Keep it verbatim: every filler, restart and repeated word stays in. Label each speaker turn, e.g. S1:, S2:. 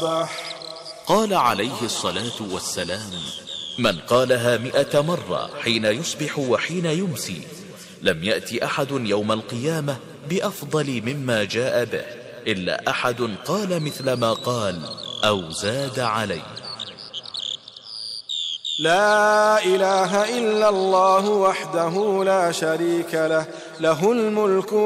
S1: أصبح.
S2: قال عليه الصلاة والسلام: من قالها مئة مرة حين يصبح وحين يمسي لم يأتي أحد يوم القيامة بأفضل مما جاء به إلا أحد قال مثل ما قال أو زاد عليه.
S1: لا إله إلا الله وحده لا شريك له، له الملك